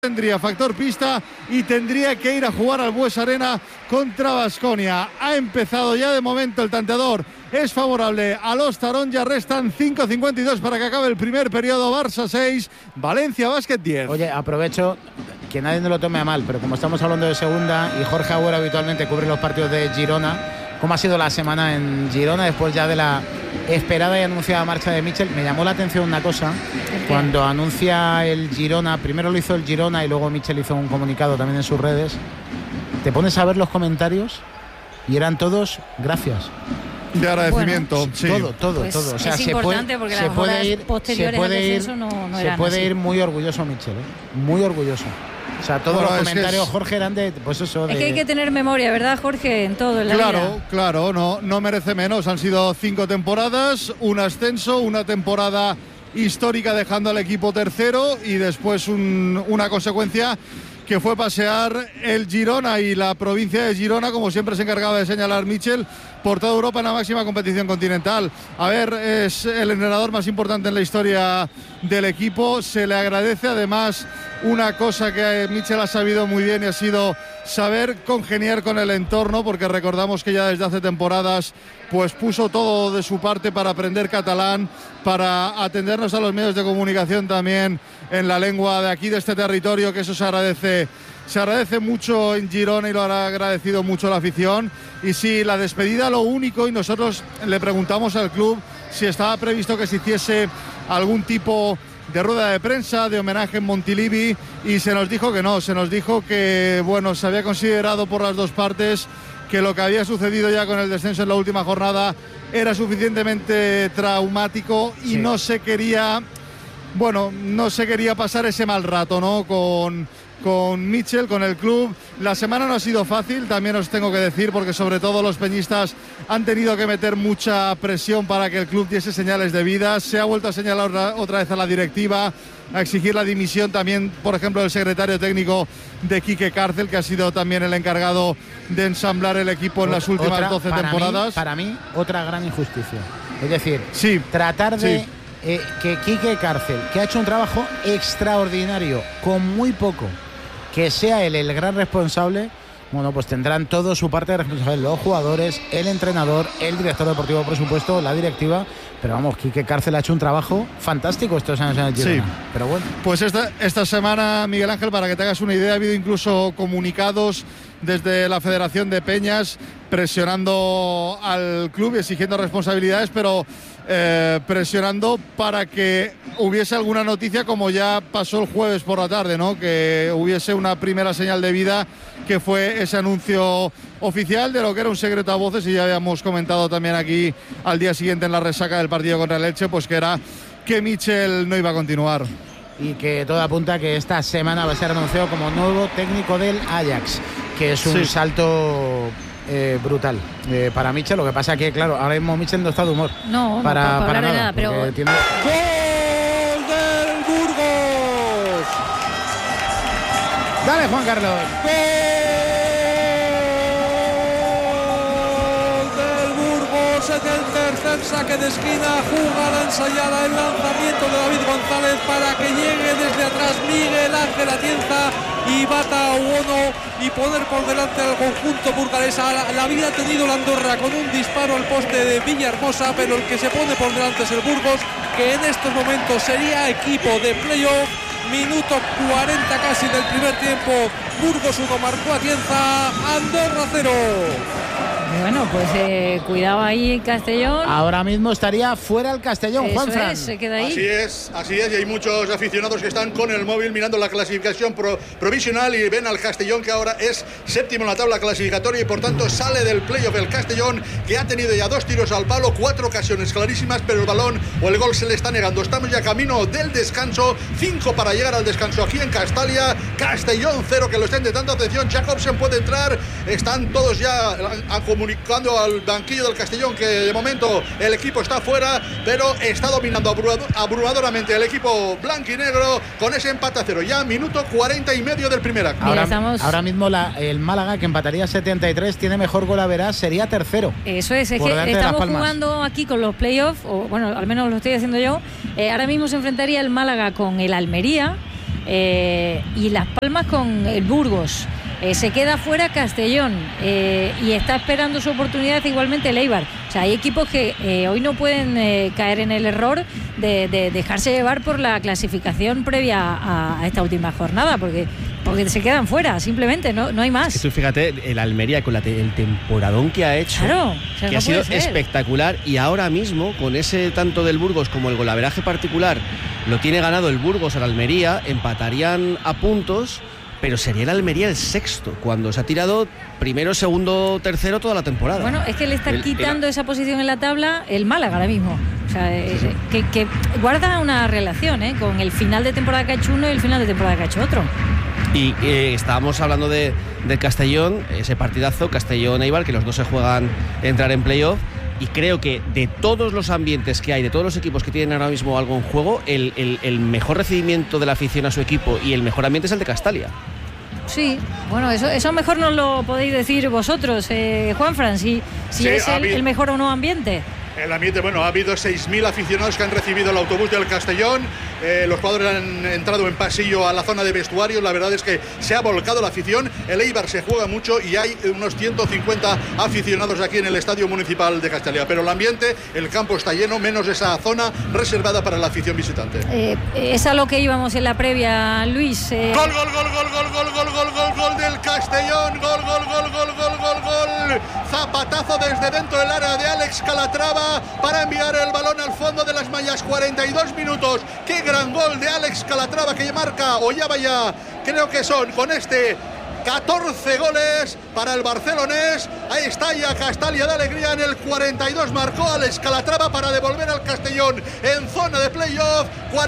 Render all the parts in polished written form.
tendría factor pista y tendría que ir a jugar al Bues Arena contra Baskonia. Ha empezado ya de momento el tanteador. Es favorable a los Taronja. Restan 5:52 para que acabe el primer periodo. Barça 6, Valencia Basket 10. Oye, aprovecho que nadie nos lo tome a mal, pero como estamos hablando de segunda y Jorge Agüero habitualmente cubre los partidos de Girona, ¿cómo ha sido la semana en Girona después ya de la esperada y anunciada marcha de Mitchell? Me llamó la atención una cosa, cuando anuncia el Girona, primero lo hizo el Girona y luego Mitchell hizo un comunicado también en sus redes, te pones a ver los comentarios y eran todos gracias. De agradecimiento, bueno, sí. Todo. Pues O sea, es importante porque las horas posteriores al descenso no eran se puede así. ir muy orgulloso Mitchell, muy orgulloso. O sea, todos los comentarios, Jorge, eran de, pues eso. Es que hay que tener memoria, ¿verdad, Jorge? En todo, en la vida. Claro, no merece menos. Han sido 5 temporadas, un ascenso, una temporada histórica dejando al equipo tercero y después una consecuencia que fue pasear el Girona y la provincia de Girona, como siempre se encargaba de señalar Mitchell, por toda Europa en la máxima competición continental. A ver, es el entrenador más importante en la historia del equipo. Se le agradece además una cosa que Mitchell ha sabido muy bien y ha sido saber congeniar con el entorno, porque recordamos que ya desde hace temporadas pues puso todo de su parte para aprender catalán, para atendernos a los medios de comunicación también en la lengua de aquí, de este territorio, que eso se agradece mucho en Girona y lo ha agradecido mucho la afición. Y sí, la despedida, lo único, y nosotros le preguntamos al club si estaba previsto que se hiciese algún tipo de rueda de prensa, de homenaje en Montilivi, y se nos dijo que no, se nos dijo que, bueno, se había considerado por las dos partes que lo que había sucedido ya con el descenso en la última jornada era suficientemente traumático y no se quería pasar ese mal rato, ¿no? Con Mitchell, con el club. La semana no ha sido fácil, también os tengo que decir, porque sobre todo los peñistas han tenido que meter mucha presión para que el club diese señales de vida. Se ha vuelto a señalar otra vez a la directiva, a exigir la dimisión también, por ejemplo, del secretario técnico de Quique Cárcel, que ha sido también el encargado de ensamblar el equipo en las últimas 12 temporadas. Para mí, otra gran injusticia. Es decir, tratar de que Quique Cárcel, que ha hecho un trabajo extraordinario con muy poco, que sea él el gran responsable, bueno, pues tendrán todo su parte de responsabilidad, los jugadores, el entrenador, el director deportivo, por supuesto, la directiva, pero vamos, Quique Cárcel ha hecho un trabajo fantástico estos años en el Girona. Sí. Pero bueno. Pues esta semana, Miguel Ángel, para que te hagas una idea, ha habido incluso comunicados desde la Federación de Peñas presionando al club y exigiendo responsabilidades, pero presionando para que hubiese alguna noticia, como ya pasó el jueves por la tarde, ¿no? Que hubiese una primera señal de vida, que fue ese anuncio oficial de lo que era un secreto a voces, y ya habíamos comentado también aquí al día siguiente en la resaca del partido contra el Elche, pues que era que Mitchell no iba a continuar. Y que todo apunta que esta semana va a ser anunciado como nuevo técnico del Ajax, que es un salto brutal para Mitchell. Lo que pasa que, claro, ahora mismo Mitchell no está de humor. No, para nada, pero tiene... ¡Gol del Burgos! Dale, Juan Carlos. ¡Gol del Burgos! En el tercer saque de esquina, jugada ensayada, el lanzamiento de David González para que llegue desde atrás Miguel Ángel Atienza y bata a Uono y poner por delante al conjunto burgalés. La había tenido la Andorra con un disparo al poste de Villahermosa, pero el que se pone por delante es el Burgos, que en estos momentos sería equipo de playoff. Minuto 40 casi del primer tiempo. Burgos 1, marcó Atienza, Andorra 0. Bueno, pues cuidado ahí en Castellón. Ahora mismo estaría fuera el Castellón, Juanfran. Se queda ahí. Así es, y hay muchos aficionados que están con el móvil mirando la clasificación provisional y ven al Castellón, que ahora es séptimo en la tabla clasificatoria y por tanto sale del playoff el Castellón, que ha tenido ya 2 tiros al palo, 4 ocasiones clarísimas, pero el balón o el gol se le está negando. Estamos ya camino del descanso, 5 para llegar al descanso aquí en Castalia. Castellón 0, que lo estén de tanta atención. Jacobsen puede entrar, están todos ya comunicando al banquillo del Castellón que de momento el equipo está fuera, pero está dominando abrumadoramente el equipo blanquinegro con ese empate a 0. Ya minuto 40 y medio del primer acto. Ahora mismo el Málaga, que empataría 73, tiene mejor gol average, sería tercero. Eso es que estamos jugando aquí con los playoffs, o bueno, al menos lo estoy haciendo yo. Ahora mismo se enfrentaría el Málaga con el Almería. y Las Palmas con el Burgos. Se queda fuera Castellón y está esperando su oportunidad igualmente el Eibar. O sea, hay equipos que hoy no pueden caer en el error de dejarse llevar por la clasificación previa a esta última jornada, porque se quedan fuera, simplemente, no hay más. Es que tú fíjate, el Almería con el temporadón que ha hecho, claro, o sea, que no ha sido ser espectacular, y ahora mismo, con ese tanto del Burgos como el golaveraje particular, lo tiene ganado el Burgos al Almería, empatarían a puntos, pero sería el Almería el sexto, cuando se ha tirado primero, segundo, tercero toda la temporada. Bueno, es que le está quitando esa posición en la tabla el Málaga ahora mismo. O sea, que guarda una relación con el final de temporada que ha hecho uno y el final de temporada que ha hecho otro. Y estábamos hablando de Castellón, ese partidazo, Castellón-Eibar, que los dos se juegan entrar en playoff. Y creo que de todos los ambientes que hay, de todos los equipos que tienen ahora mismo algo en juego, el mejor recibimiento de la afición a su equipo y el mejor ambiente es el de Castalia. Sí, bueno, eso mejor nos lo podéis decir vosotros, Juanfran, si es el mejor o no ambiente. El ambiente, bueno, ha habido 6.000 aficionados que han recibido el autobús del Castellón. Los jugadores han entrado en pasillo a la zona de vestuarios. La verdad es que se ha volcado la afición. El Eibar se juega mucho y hay unos 150 aficionados aquí en el Estadio Municipal de Castalia. Pero el ambiente, el campo está lleno, menos esa zona reservada para la afición visitante. Es a lo que íbamos en la previa, Luis. Gol del Castellón. Gol. Zapatazo desde dentro del área de Alex Calatrava para enviar el balón al fondo de las mallas. 42 minutos. Qué gran gol de Alex Calatrava, que marca, o ya vaya, creo que son con este 14 goles para el barcelonés. Ahí está ya Castalia de alegría. En el 42 marcó Alex Calatrava para devolver al Castellón en zona de playoff.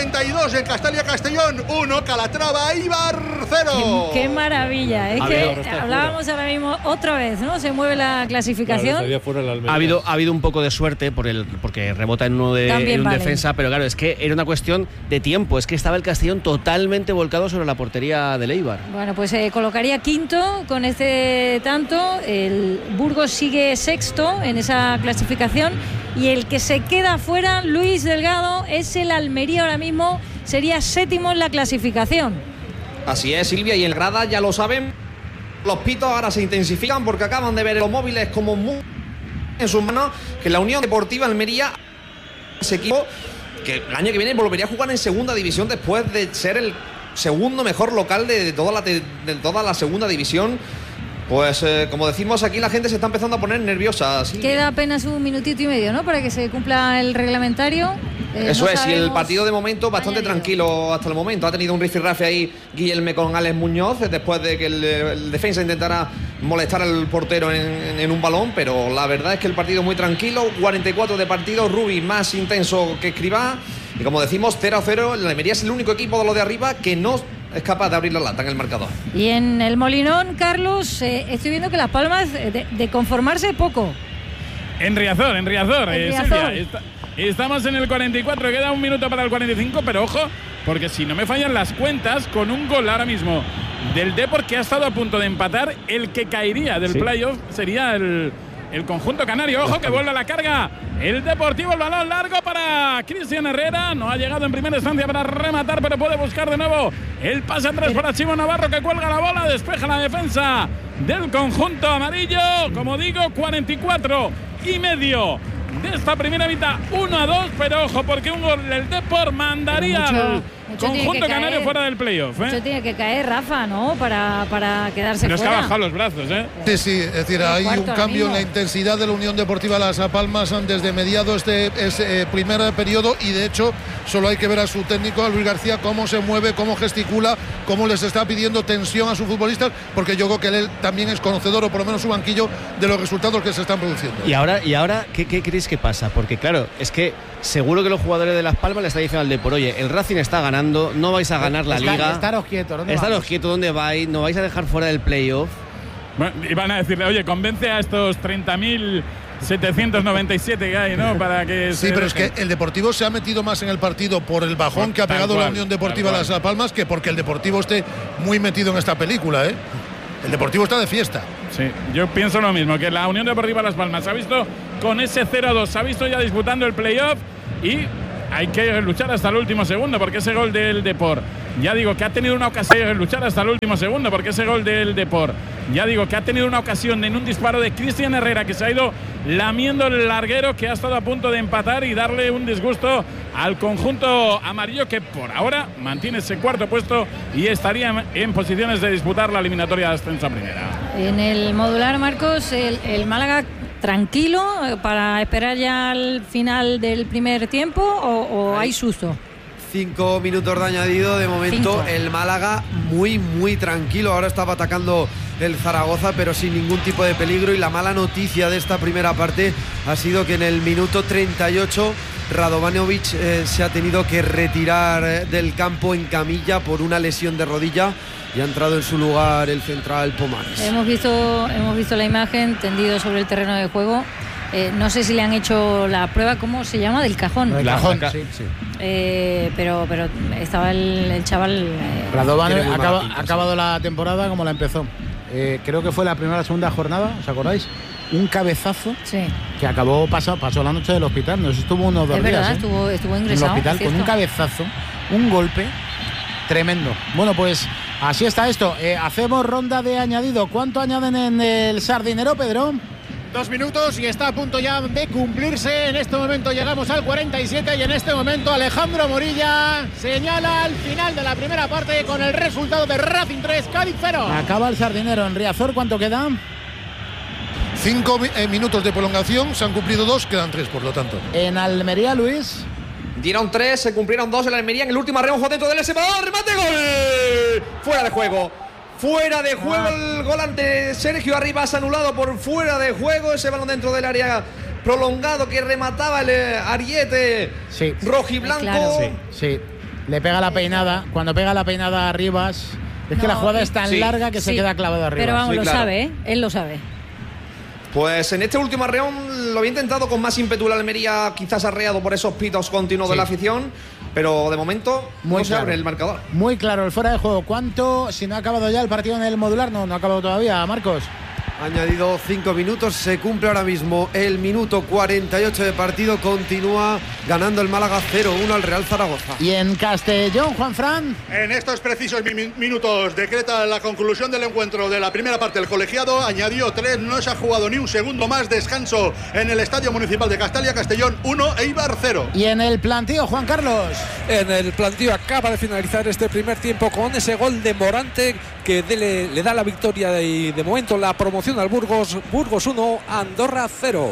42 en Castalia, Castellón 1, Calatrava, Eibar 0. Qué maravilla, es que hablábamos ahora mismo otra vez, ¿no? Se mueve la clasificación. Ha habido un poco de suerte porque rebota en uno en un defensa, pero claro, es que era una cuestión de tiempo. Es que estaba el Castellón totalmente volcado sobre la portería del Eibar. Bueno, pues colocaría quinto con este tanto. El Burgos sigue sexto en esa clasificación y el que se queda fuera, Luis Delgado, es el Almería. Ahora mismo sería séptimo en la clasificación. Así es, Silvia, y en grada ya lo saben, los pitos ahora se intensifican porque acaban de ver los móviles como muy en sus manos, que la Unión Deportiva Almería, ese equipo que el año que viene volvería a jugar en segunda división después de ser el segundo mejor local de toda la segunda división. Pues como decimos aquí, la gente se está empezando a poner nerviosa. Silvia. Queda apenas un minutito y medio, ¿no?, para que se cumpla el reglamentario. Eso no es, y el partido de momento bastante tranquilo hasta el momento. Ha tenido un rifirrafe ahí Guillerme con Alex Muñoz después de que el defensa intentara molestar al portero en un balón, pero la verdad es que el partido muy tranquilo. 44 de partido, Rubi más intenso que Escribá, y como decimos, 0-0. El Almería es el único equipo de los de arriba que no es capaz de abrir la lata en el marcador. Y en el Molinón, Carlos, estoy viendo que Las Palmas de conformarse poco. En Riazor. Silvia, estamos en el 44, queda un minuto para el 45, pero ojo, porque si no me fallan las cuentas, con un gol ahora mismo del Depor, que ha estado a punto de empatar, el que caería del playoff sería el conjunto canario. Ojo, que vuelve a la carga el Deportivo, el balón largo para Cristian Herrera, no ha llegado en primera instancia para rematar, pero puede buscar de nuevo el pase atrás para Chivo Navarro, que cuelga la bola, despeja la defensa del conjunto amarillo. Como digo, 44 y medio de esta primera mitad, 1-2, pero ojo, porque un gol del Depor mandaría al conjunto canario fuera del playoff. Mucho tiene que caer, Rafa, ¿no?, para quedarse fuera. Pero es que ha bajado los brazos, Sí, es decir, hay un cambio en la intensidad de la Unión Deportiva Las Palmas desde mediados de ese primer periodo, y de hecho solo hay que ver a su técnico, a Luis García, cómo se mueve, cómo gesticula, cómo les está pidiendo tensión a sus futbolistas, porque yo creo que él también es conocedor, o por lo menos su banquillo, de los resultados que se están produciendo. Y ahora ¿qué creéis que pasa? Porque claro, es que seguro que los jugadores de Las Palmas le están diciendo al Depor: oye, el Racing está ganando, no vais a ganar la liga. Estaros quietos, ¿dónde vais? No vais a dejar fuera del playoff. Bueno, y van a decirle: oye, convence a estos 30.797 que hay, ¿no?, para que sí, pero deje. Es que el Deportivo se ha metido más en el partido por el bajón que ha pegado la Unión Deportiva Las Palmas, que porque el Deportivo esté muy metido en esta película, ¿eh? El Deportivo está de fiesta. Sí, yo pienso lo mismo, que la Unión Deportiva Las Palmas se ha visto con ese 0-2, se ha visto ya disputando el playoff, y hay que luchar hasta el último segundo, porque ese gol del Depor Ya digo que ha tenido una ocasión de luchar hasta el último segundo, porque ese gol del Depor. Ya digo que ha tenido una ocasión en un disparo de Cristian Herrera, que se ha ido lamiendo el larguero, que ha estado a punto de empatar y darle un disgusto al conjunto amarillo, que por ahora mantiene ese cuarto puesto y estaría en posiciones de disputar la eliminatoria de ascenso a primera. En el modular, Marcos, el Málaga tranquilo para esperar ya al final del primer tiempo, o hay susto. 5 minutos de añadido de momento. 5. El Málaga muy tranquilo. Ahora estaba atacando el Zaragoza, pero sin ningún tipo de peligro. Y la mala noticia de esta primera parte ha sido que en el minuto 38 Radovanovic se ha tenido que retirar del campo en camilla por una lesión de rodilla, y ha entrado en su lugar el central Pomares. Hemos visto la imagen tendido sobre el terreno de juego. No sé si le han hecho la prueba, ¿cómo se llama? Del cajón. El cajón, sí. Pero estaba el chaval. Radovanovic ha acabado la temporada como la empezó. Creo que fue la primera o segunda jornada, ¿os acordáis? Un cabezazo, sí, que pasó la noche del hospital. Nos estuvo unos 2 días. Es verdad, estuvo ingresado en el hospital con un cabezazo, un golpe tremendo. Bueno, pues así está esto. Hacemos ronda de añadido. ¿Cuánto añaden en el Sardinero, Pedro? 2 minutos y está a punto ya de cumplirse. En este momento llegamos al 47 y en este momento Alejandro Morilla señala al final de la primera parte con el resultado de Racing 3, Cádiz 0. Acaba el Sardinero. En Riazor, ¿cuánto queda? 5 minutos de prolongación, se han cumplido 2, quedan 3, por lo tanto. En Almería, Luis. Dieron 3, se cumplieron 2 en la Almería. En el último arreojo dentro del SPA, remate, gol. Fuera de juego. Fuera de juego el gol ante Sergio Arribas, anulado por fuera de juego. Ese balón dentro del área prolongado que remataba el ariete rojiblanco. Claro. Sí. Le pega la peinada. Cuando pega la peinada a Arribas, es que la jugada es tan larga que se queda clavado arriba. Pero vamos, sabe, ¿eh? Él lo sabe. Pues en este último arreón lo había intentado con más ímpetu la Almería, quizás arreado por esos pitos continuos de la afición, pero de momento no se abre el marcador. Muy claro, el fuera de juego. ¿Cuánto, si no ha acabado ya el partido en el modular? No ha acabado todavía, Marcos. Añadido 5 minutos, se cumple ahora mismo el minuto 48 de partido, continúa ganando el Málaga 0-1 al Real Zaragoza. Y en Castellón, Juanfran. En estos precisos minutos decreta la conclusión del encuentro de la primera parte del colegiado, añadió 3, no se ha jugado ni un segundo más, descanso en el Estadio Municipal de Castalia, Castellón 1, Eibar 0. Y en el plantío, Juan Carlos. En el plantío acaba de finalizar este primer tiempo con ese gol de Morante que le da la victoria y de momento la promoción al Burgos 1, Andorra 0.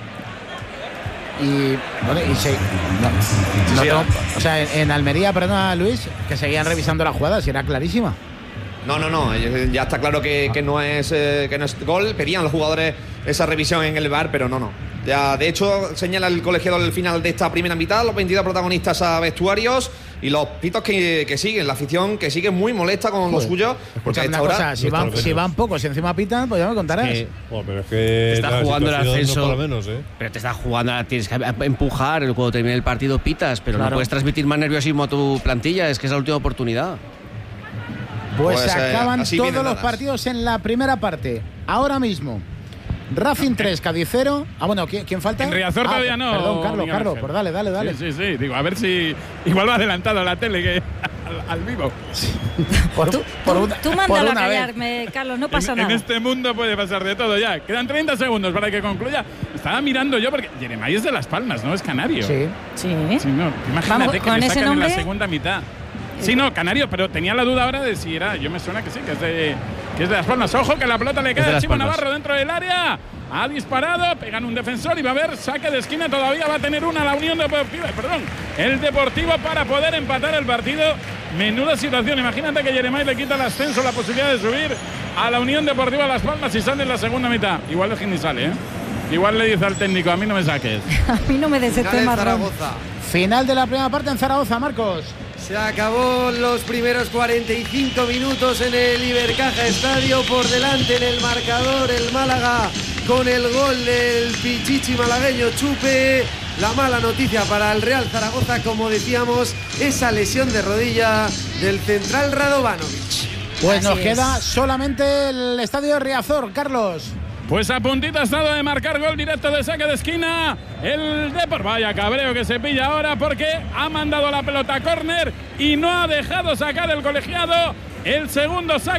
O sea, en Almería, perdona Luis, que seguían revisando la jugada, si era clarísima. No, ya está claro que no es gol. Pedían los jugadores esa revisión en el VAR, pero no. Ya, de hecho, señala el colegiado al final de esta primera mitad, los 22 protagonistas a vestuarios y los pitos que siguen, la afición que sigue muy molesta con los suyos. Porque a esta hora, si van pocos y encima pitan, pues ya me contarás. Pero es que te está jugando el ascenso, por lo menos, pero te está jugando, tienes que empujar, cuando termine el partido pitas, pero no puedes transmitir más nerviosismo a tu plantilla, es que es la última oportunidad. Pues acaban todos los partidos en la primera parte. Ahora mismo Racing 3, Cádiz 0. Bueno, ¿quién falta? En Riazor todavía no. Perdón, Carlos, pues dale. Sí. Digo, a ver si igual va adelantado la tele que al vivo. Tú mándalo a callarme, Carlos, no pasa nada. En este mundo puede pasar de todo ya. Quedan 30 segundos para que concluya. Estaba mirando yo porque Jeremai es de Las Palmas, ¿no? Es canario. Sí. No, imagínate que le sacan en la segunda mitad. Sí, no, canario, pero tenía la duda ahora de si era. Yo me suena que sí, que es de Las Palmas. Ojo, que la pelota le cae a Chivo Navarro dentro del área. Ha disparado, pegan un defensor y va a haber saque de esquina. Todavía va a tener una la Unión Deportiva, el Deportivo para poder empatar el partido. Menuda situación. Imagínate que Jeremai le quita el ascenso, la posibilidad de subir a la Unión Deportiva Las Palmas y sale en la segunda mitad. Igual de ni sale, ¿eh? Igual le dice al técnico, a mí no me saques. A mí no me des este marrón. Final de la primera parte en Zaragoza, Marcos. Se acabó los primeros 45 minutos en el Ibercaja Estadio. Por delante en el marcador el Málaga con el gol del pichichi malagueño Chupe. La mala noticia para el Real Zaragoza, como decíamos, esa lesión de rodilla del central Radovanovic. Pues nos queda solamente el estadio de Riazor, Carlos. Pues a puntito ha estado de marcar gol directo de saque de esquina el Depor. Vaya cabreo que se pilla ahora porque ha mandado la pelota a córner y no ha dejado sacar el colegiado el segundo saque.